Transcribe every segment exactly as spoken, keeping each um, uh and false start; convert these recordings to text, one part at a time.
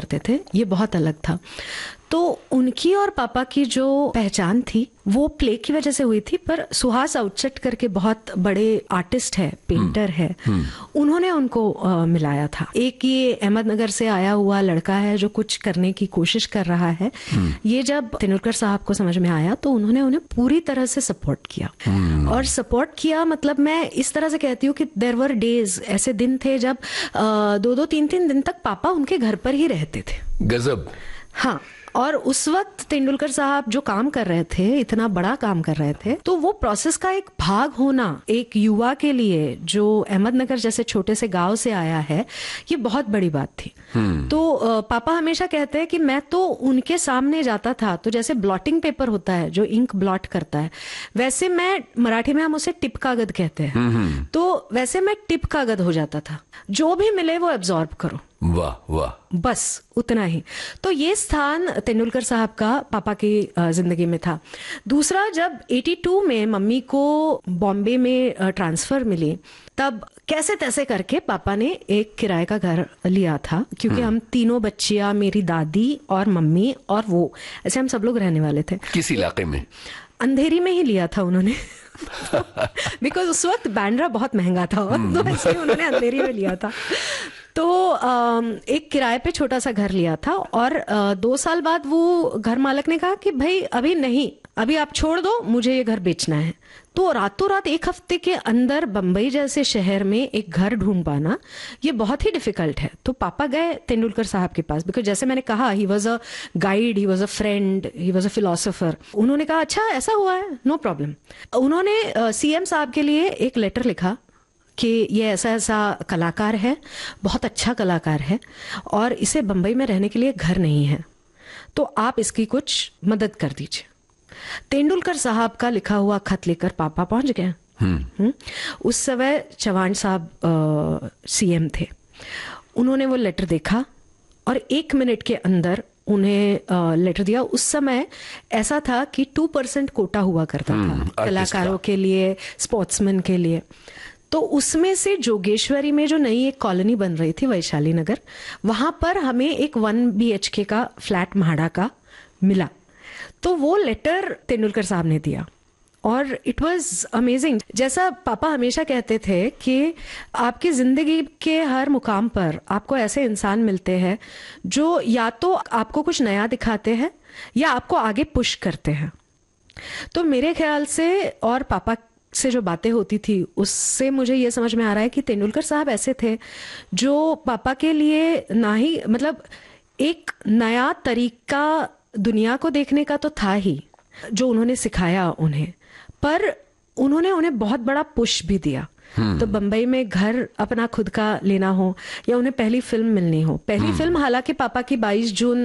करते थे, ये बहुत अलग था। तो उनकी और पापा की जो पहचान थी वो प्ले की वजह से हुई थी, पर सुहास आउटसेट करके बहुत बड़े आर्टिस्ट है, पेंटर है, उन्होंने उनको आ, मिलाया था। एक ये अहमदनगर से आया हुआ लड़का है जो कुछ करने की कोशिश कर रहा है, ये जब तेंदुलकर साहब को समझ में आया तो उन्होंने उन्हें पूरी तरह से सपोर्ट किया। और सपोर्ट किया मतलब मैं इस तरह से कहती हूँ कि देयर वर डेज, ऐसे दिन थे जब आ, दो दो तीन तीन दिन तक पापा उनके घर पर ही रहते थे। गजब। हाँ, और उस वक्त तेंदुलकर साहब जो काम कर रहे थे, इतना बड़ा काम कर रहे थे, तो वो प्रोसेस का एक भाग होना एक युवा के लिए जो अहमदनगर जैसे छोटे से गांव से आया है, ये बहुत बड़ी बात थी। तो पापा हमेशा कहते हैं कि मैं तो उनके सामने जाता था तो जैसे ब्लॉटिंग पेपर होता है जो इंक ब्लॉट करता है, वैसे मैं, मराठी में हम उसे टिप कागज कहते हैं, तो वैसे मैं टिप कागज हो जाता था, जो भी मिले वो एब्जॉर्ब करो। वाह वाह, बस उतना ही। तो ये स्थान तेंदुलकर साहब का पापा की जिंदगी में था। दूसरा, जब बयासी में मम्मी को बॉम्बे में ट्रांसफर मिली, तब कैसे तैसे करके पापा ने एक किराए का घर लिया था, क्योंकि हम तीनों बच्चियां, मेरी दादी और मम्मी और वो, ऐसे हम सब लोग रहने वाले थे। किस इलाके में? अंधेरी में ही लिया था उन्होंने बिकॉज उस वक्त बैंड्रा बहुत महंगा था, तो इसलिए उन्होंने अंधेरी में लिया था। तो एक किराए पे छोटा सा घर लिया था, और दो साल बाद वो घर मालक ने कहा कि भाई अभी नहीं, अभी आप छोड़ दो, मुझे ये घर बेचना है। तो रातों रात एक हफ्ते के अंदर बंबई जैसे शहर में एक घर ढूंढ पाना ये बहुत ही डिफिकल्ट है। तो पापा गए तेंदुलकर साहब के पास, बिकॉज जैसे मैंने कहा, he was a guide, he was a friend, he was a philosopher. उन्होंने कहा अच्छा ऐसा हुआ है, नो प्रॉब्लम। उन्होंने सीएम साहब के लिए एक लेटर लिखा कि ये ऐसा ऐसा कलाकार है, बहुत अच्छा कलाकार है, और इसे बंबई में रहने के लिए घर नहीं है, तो आप इसकी कुछ मदद कर दीजिए। तेंदुलकर साहब का लिखा हुआ खत लेकर पापा पहुंच गए। हम्म उस समय चौहान साहब सीएम थे। उन्होंने वो लेटर देखा और एक मिनट के अंदर उन्हें लेटर दिया। उस समय ऐसा था कि टू परसेंट कोटा हुआ करता था कलाकारों के लिए, स्पोर्ट्समैन के लिए। तो उसमें से जोगेश्वरी में जो नई एक कॉलोनी बन रही थी, वैशाली नगर, वहां पर हमें एक वन बी एच के का फ्लैट म्हाडा का मिला। तो वो लेटर तेंदुलकर साहब ने दिया और इट वाज अमेजिंग। जैसा पापा हमेशा कहते थे कि आपकी जिंदगी के हर मुकाम पर आपको ऐसे इंसान मिलते हैं जो या तो आपको कुछ नया दिखाते हैं या आपको आगे पुश करते हैं। तो मेरे ख्याल से और पापा से जो बातें होती थी उससे मुझे ये समझ में आ रहा है कि तेंदुलकर साहब ऐसे थे जो पापा के लिए ना ही, मतलब एक नया तरीका दुनिया को देखने का तो था ही जो उन्होंने सिखाया उन्हें, पर उन्होंने उन्हें बहुत बड़ा पुश भी दिया। तो बंबई में घर अपना खुद का लेना हो या उन्हें पहली फिल्म मिलनी हो, पहली फिल्म हालांकि पापा की बाईस जून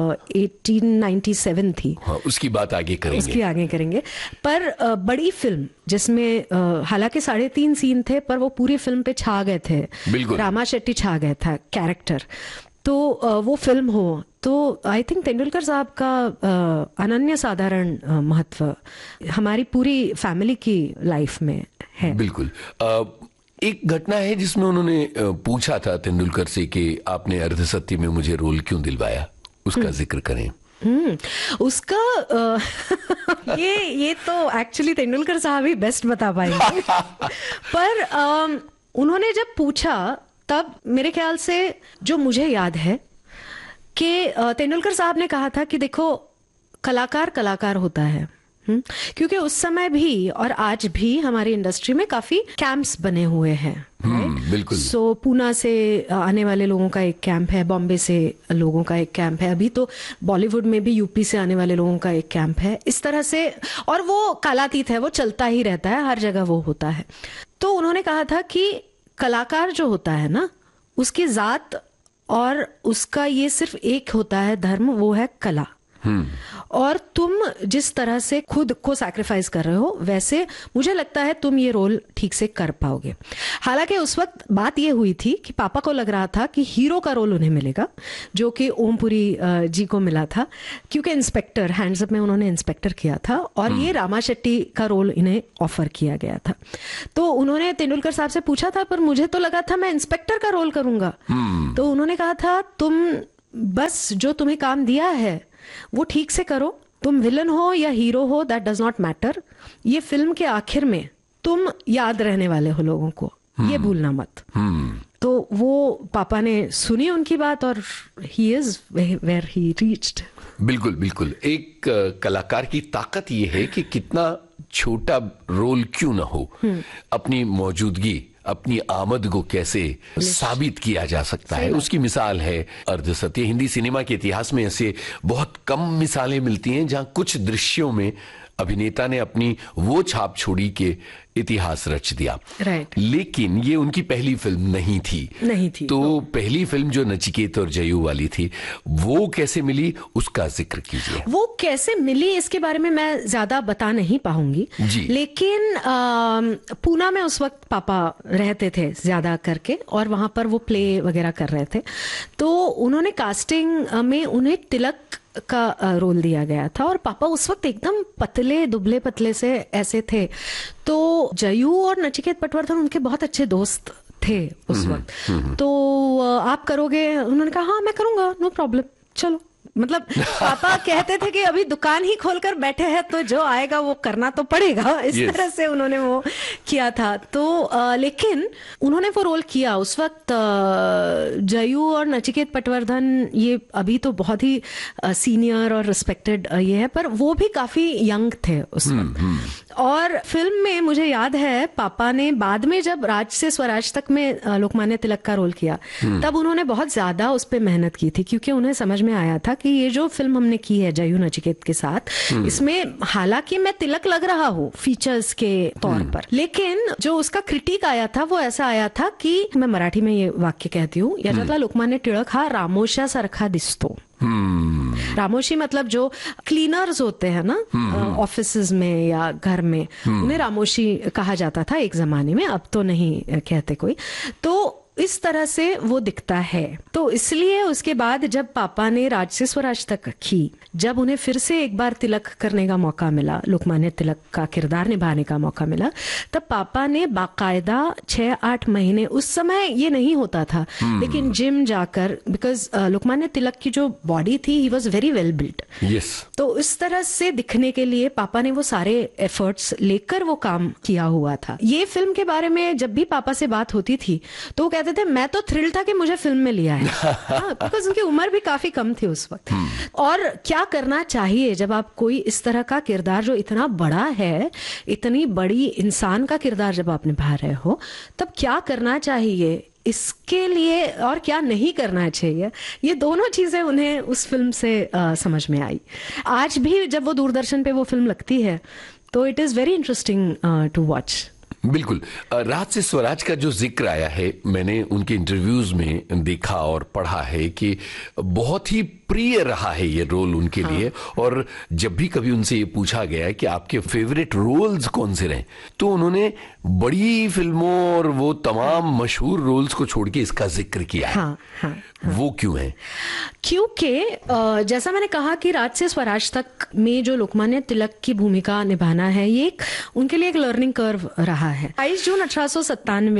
अठारह सौ सत्तानवे थी। हाँ, उसकी बात आगे करेंगे उसकी आगे करेंगे पर आ, बड़ी फिल्म जिसमें हालांकि साढ़े तीन सीन थे पर वो पूरी फिल्म पे छा गए थे, रामा शेट्टी छा गया था कैरेक्टर। तो आ, वो फिल्म हो तो आई थिंक तेंदुलकर साहब का आ, अनन्य साधारण महत्व हमारी पूरी फैमिली की लाइफ में है। बिल्कुल। आ, एक घटना है जिसमें उन्होंने पूछा था तेंदुलकर से कि आपने अर्धसत्य में मुझे रोल क्यों दिलवाया, उसका जिक्र करें। हम्म उसका आ, ये ये तो एक्चुअली तेंदुलकर साहब ही बेस्ट बता पाएंगे पर आ, उन्होंने जब पूछा तब मेरे ख्याल से जो मुझे याद है कि तेंदुलकर साहब ने कहा था कि देखो कलाकार कलाकार होता है। हुँ? क्योंकि उस समय भी और आज भी हमारी इंडस्ट्री में काफी कैंप्स बने हुए हैं। right? बिल्कुल। सो so, पूना से आने वाले लोगों का एक कैंप है, बॉम्बे से लोगों का एक कैंप है, अभी तो बॉलीवुड में भी यूपी से आने वाले लोगों का एक कैंप है, इस तरह से। और वो कालातीत है, वो चलता ही रहता है, हर जगह वो होता है। तो उन्होंने कहा था कि कलाकार जो होता है ना, उसकी जात और उसका ये सिर्फ एक होता है धर्म, वो है कला। और तुम जिस तरह से खुद को सैक्रिफाइस कर रहे हो वैसे मुझे लगता है तुम ये रोल ठीक से कर पाओगे। हालांकि उस वक्त बात ये हुई थी कि पापा को लग रहा था कि हीरो का रोल उन्हें मिलेगा, जो कि ओमपुरी जी को मिला था, क्योंकि इंस्पेक्टर हैंड्सअप में उन्होंने इंस्पेक्टर किया था और ये रामा शेट्टी का रोल इन्हें ऑफर किया गया था। तो उन्होंने तेंदुलकर साहब से पूछा था पर मुझे तो लगा था मैं इंस्पेक्टर का रोल करूंगा। तो उन्होंने कहा था तुम बस जो तुम्हें काम दिया है वो ठीक से करो, तुम विलन हो या हीरो हो, दैट डज नॉट मैटर, ये फिल्म के आखिर में तुम याद रहने वाले हो लोगों को, ये भूलना मत। तो वो पापा ने सुनी उनकी बात और he is where he reached. बिल्कुल बिल्कुल। एक uh, कलाकार की ताकत ये है कि कितना छोटा रोल क्यों ना हो, अपनी मौजूदगी, अपनी आमद को कैसे साबित किया जा सकता है, उसकी मिसाल है अर्धसत्य। हिंदी सिनेमा के इतिहास में ऐसे बहुत कम मिसालें मिलती हैं जहां कुछ दृश्यों में अभिनेता ने अपनी वो छाप छोड़ी कि इतिहास रच दिया। राइट। लेकिन ये उनकी पहली फिल्म नहीं थी। नहीं थी। तो, तो पहली फिल्म जो नचिकेत और जयू वाली थी, वो कैसे मिली, उसका जिक्र कीजिए। वो कैसे मिली इसके बारे में मैं ज्यादा बता नहीं पाऊंगी जी। लेकिन पूना में उस वक्त पापा रहते थे ज्यादा करके, और वहां पर वो प्ले वगैरह कर रहे थे। तो उन्होंने कास्टिंग में उन्हें तिलक का रोल दिया गया था, और पापा उस वक्त एकदम पतले दुबले पतले से ऐसे थे। तो जयू और नचिकेत पटवर्धन उनके बहुत अच्छे दोस्त थे उस वक्त। तो आप करोगे, उन्होंने कहा हाँ मैं करूंगा, नो प्रॉब्लम, चलो। मतलब पापा कहते थे कि अभी दुकान ही खोलकर बैठे हैं तो जो आएगा वो करना तो पड़ेगा, इस yes. तरह से उन्होंने वो किया था। तो आ, लेकिन उन्होंने वो रोल किया उस वक्त। जयू और नचिकेत पटवर्धन ये अभी तो बहुत ही आ, सीनियर और रिस्पेक्टेड ये है, पर वो भी काफी यंग थे उस वक्त। hmm, hmm. और फिल्म में मुझे याद है पापा ने बाद में जब राज से स्वराज तक में लोकमान्य तिलक का रोल किया, hmm. तब उन्होंने बहुत ज्यादा उस पर मेहनत की थी, क्योंकि उन्हें समझ में आया था कि ये जो फिल्म हमने की है जयू नचिकेत के साथ, इसमें हालांकि मैं तिलक लग रहा हूँ फीचर्स के तौर पर, लेकिन जो उसका क्रिटिक आया था वो ऐसा आया था कि, मैं मराठी में ये वाक्य कहती हूँ, याच्यातला लोकमान्य टिळक हा रामोशा सारखा दिसतो। Hmm. रामोशी मतलब जो क्लीनर्स होते हैं ना ऑफिसेज hmm. में या घर में, hmm. उन्हें रामोशी कहा जाता था एक जमाने में, अब तो नहीं कहते कोई। तो इस तरह से वो दिखता है। तो इसलिए उसके बाद जब पापा ने राज से स्वराज तक की, जब उन्हें फिर से एक बार तिलक करने का मौका मिला, लोकमान्य तिलक का किरदार निभाने का मौका मिला, तब पापा ने बाकायदा छह आठ महीने, उस समय ये नहीं होता था, hmm. लेकिन जिम जाकर, बिकॉज लोकमान्य तिलक की जो बॉडी थी, he was very well built. Yes. तो इस तरह से दिखने के लिए पापा ने वो सारे एफर्ट्स लेकर वो काम किया हुआ था। ये फिल्म के बारे में जब भी पापा से बात होती थी तो वो कहते थे मैं तो थ्रिल था कि मुझे फिल्म में लिया है, बिकॉज उनकी उम्र भी काफी कम थी उस वक्त। और क्या करना चाहिए जब आप कोई इस तरह का किरदार जो इतना बड़ा है, इतनी बड़ी इंसान का किरदार जब आप निभा रहे हो, तब क्या करना चाहिए इसके लिए और क्या नहीं करना चाहिए, ये दोनों चीजें उन्हें उस फिल्म से आ, समझ में आई। आज भी जब वो दूरदर्शन पे वो फिल्म लगती है तो it is very interesting to watch. बिल्कुल। राज से स्वराज का जो जिक्र आया है, मैंने उनके इंटरव्यूज में देखा और पढ़ा है कि बहुत ही प्रिय रहा है ये रोल उनके हाँ। लिए। और जब भी कभी उनसे ये पूछा गया कि आपके फेवरेट रोल्स कौन से रहे, तो उन्होंने बड़ी फिल्मों और वो तमाम मशहूर रोल्स को छोड़ के इसका जिक्र किया है। हाँ, हाँ, हाँ। वो क्यों है? क्योंकि जैसा मैंने कहा कि राज से स्वराज तक में जो लोकमान्य तिलक की भूमिका निभाना है, ये एक उनके लिए एक लर्निंग कर्व रहा है। बाईस जून अठारह सौ सत्तानवे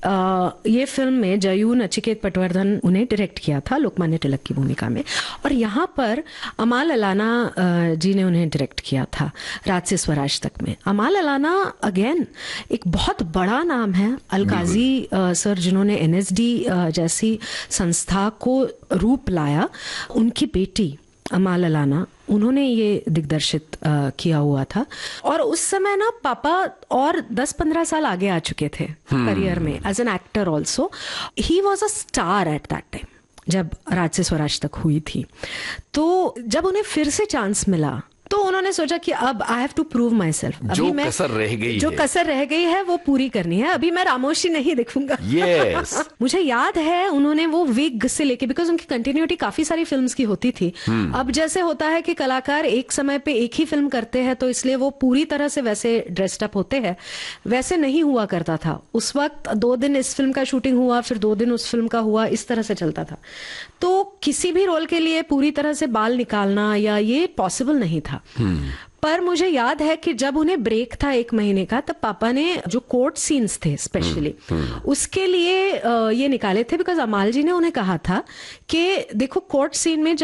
ये फिल्म में जयू नचिकेत पटवर्धन उन्हें डायरेक्ट किया था लोकमान्य तिलक की भूमिका में, और यहाँ पर अमाल अलाना जी ने उन्हें डायरेक्ट किया था राज से स्वराज तक में। अमाल अलाना अगेन एक बहुत बड़ा नाम है। अलकाजी सर जिन्होंने एन एस डी जैसी संस्था को रूप लाया, उनकी बेटी अमाल अलाना, उन्होंने ये दिग्दर्शित uh, किया हुआ था। और उस समय ना पापा और दस पंद्रह साल आगे आ चुके थे hmm. करियर में as an actor also. He was a star at that time जब राज से स्वराज तक हुई थी। तो जब उन्हें फिर से चांस मिला तो उन्होंने सोचा कि अब I have to prove my self. जो कसर रह गई जो है। कसर रह गई है वो पूरी करनी है। अभी मैं रामोशी नहीं दिखूंगा। yes. मुझे याद है उन्होंने वो विग से लेके, बिकॉज उनकी कंटिन्यूटी काफी सारी फिल्म्स की होती थी। hmm. अब जैसे होता है कि कलाकार एक समय पे एक ही फिल्म करते हैं तो इसलिए वो पूरी तरह से वैसे ड्रेस्ड अप होते हैं, वैसे नहीं हुआ करता था। उस वक्त दो दिन इस फिल्म का शूटिंग हुआ, फिर दो दिन उस फिल्म का हुआ, इस तरह से चलता था। तो किसी भी रोल के लिए पूरी तरह से बाल निकालना या ये पॉसिबल नहीं था। hmm. पर मुझे याद है कि जब उन्हें ब्रेक था एक महीने का, तब पापा ने जो कोर्ट सीन्स थे स्पेशली उसके लिए ये निकाले थे, बिकॉज अमाल जी ने उन्हें कहा था कि देखो कोर्ट सीन में